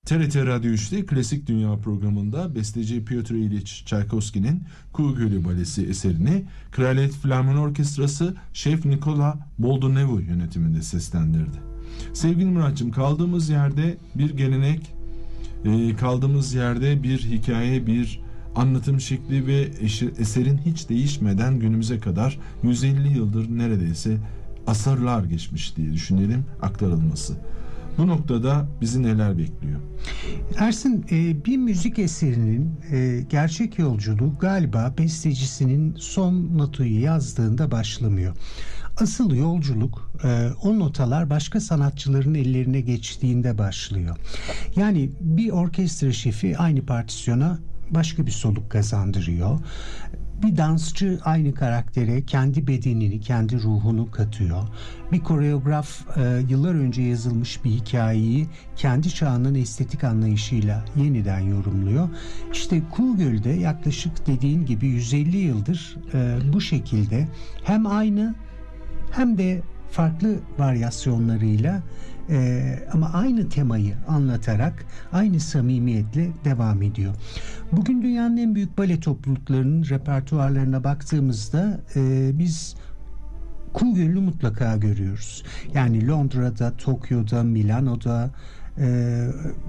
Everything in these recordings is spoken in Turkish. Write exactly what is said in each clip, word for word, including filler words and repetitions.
T R T Radyo üçte Klasik Dünya programında besteci Piotr İliç Çaykovski'nin Kuğu Gölü Balesi eserini Kraliyet Filarmoni Orkestrası Şef Nikola Boldunevu yönetiminde seslendirdi. Sevgili Muratçım, kaldığımız yerde bir gelenek, kaldığımız yerde bir hikaye, bir anlatım şekli ve eserin hiç değişmeden günümüze kadar yüz elli yıldır, neredeyse asırlar geçmiş diye düşünelim, aktarılması. Bu noktada bizi neler bekliyor? Ersin, bir müzik eserinin gerçek yolculuğu galiba bestecisinin son notayı yazdığında başlamıyor. Asıl yolculuk o notalar başka sanatçıların ellerine geçtiğinde başlıyor. Yani bir orkestra şefi aynı partisyona başka bir soluk kazandırıyor. Bir dansçı aynı karaktere kendi bedenini, kendi ruhunu katıyor. Bir koreograf e, yıllar önce yazılmış bir hikayeyi kendi çağının estetik anlayışıyla yeniden yorumluyor. İşte Kuğu Gölü'de yaklaşık dediğin gibi yüz elli yıldır e, bu şekilde hem aynı hem de farklı varyasyonlarıyla Ee, ama aynı temayı anlatarak aynı samimiyetle devam ediyor. Bugün dünyanın en büyük bale topluluklarının repertuarlarına baktığımızda e, biz Kuğu Gölü'nü mutlaka görüyoruz. Yani Londra'da, Tokyo'da, Milano'da, e,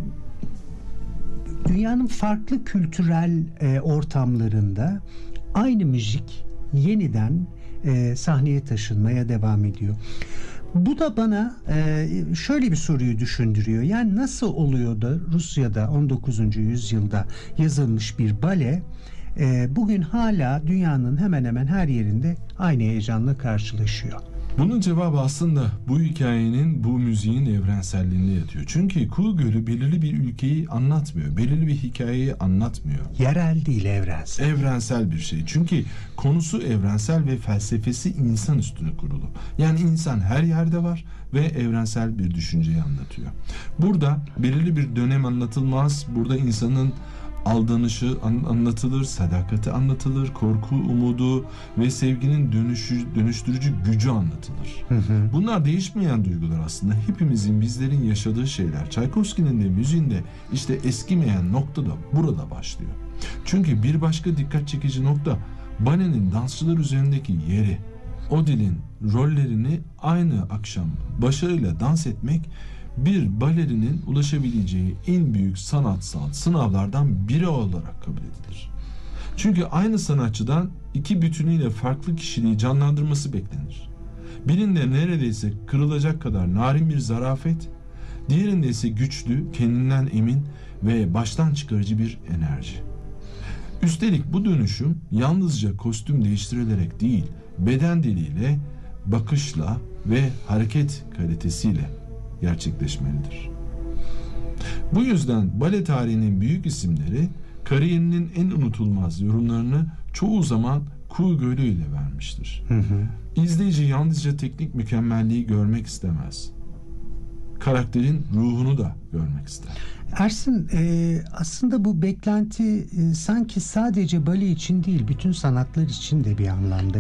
dünyanın farklı kültürel e, ortamlarında aynı müzik yeniden e, sahneye taşınmaya devam ediyor. Bu da bana e, şöyle bir soruyu düşündürüyor. Yani nasıl oluyor da Rusya'da on dokuzuncu yüzyılda yazılmış bir bale e, bugün hala dünyanın hemen hemen her yerinde aynı heyecanla karşılaşıyor? Bunun cevabı aslında bu hikayenin, bu müziğin evrenselliğinde yatıyor. Çünkü Kuğu Gölü belirli bir ülkeyi anlatmıyor. Belirli bir hikayeyi anlatmıyor. Yerel değil, evrensel. Evrensel bir şey. Çünkü konusu evrensel ve felsefesi insan üstüne kurulu. Yani insan her yerde var ve evrensel bir düşünceyi anlatıyor. Burada belirli bir dönem anlatılmaz. Burada insanın aldanışı anlatılır, sadakati anlatılır, korku, umudu ve sevginin dönüşü, dönüştürücü gücü anlatılır. Hı hı. Bunlar değişmeyen duygular aslında. Hepimizin, bizlerin yaşadığı şeyler. Çaykovski'nin de müziğinde işte eskimeyen nokta da burada başlıyor. Çünkü bir başka dikkat çekici nokta balenin dansçılar üzerindeki yeri. O dilin rollerini aynı akşam başarıyla dans etmek bir balerinin ulaşabileceği en büyük sanatsal sınavlardan biri olarak kabul edilir. Çünkü aynı sanatçıdan iki bütünüyle farklı kişiliği canlandırması beklenir. Birinde neredeyse kırılacak kadar narin bir zarafet, diğerinde ise güçlü, kendinden emin ve baştan çıkarıcı bir enerji. Üstelik bu dönüşüm yalnızca kostüm değiştirilerek değil, beden diliyle, bakışla ve hareket kalitesiyle gerçekleşmelidir. Bu yüzden bale tarihinin büyük isimleri kariyerinin en unutulmaz yorumlarını çoğu zaman Kuğu Gölü ile vermiştir. Hı hı. İzleyici yalnızca teknik mükemmelliği görmek istemez. Karakterin ruhunu da görmek ister. Ersin, e, aslında bu beklenti e, sanki sadece bale için değil, bütün sanatlar için de bir anlamda